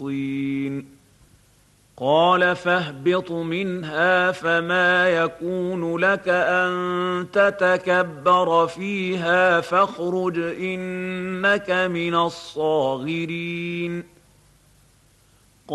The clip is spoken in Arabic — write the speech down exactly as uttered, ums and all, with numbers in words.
الطين قال فاهبط منها فما يكون لك أن تتكبر فيها فاخرج إنك من الصاغرين